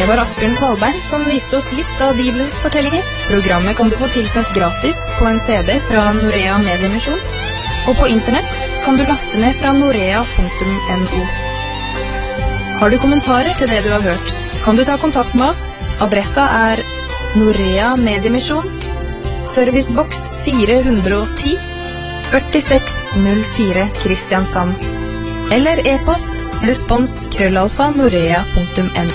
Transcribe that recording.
Det var Asbjørn Kvalberg som viste oss litt av Bibelens fortellinger. Programmet kan du få tilsendt gratis på en CD fra Norea Mediemisjon, og på internett kan du laste ned fra norea.no. Har du kommentarer til det du har hørt, kan du ta kontakt med oss. Adressa er Norea Mediemisjon, Servicebox 410, 4604 Kristiansand. Eller e-post respons@norea.no.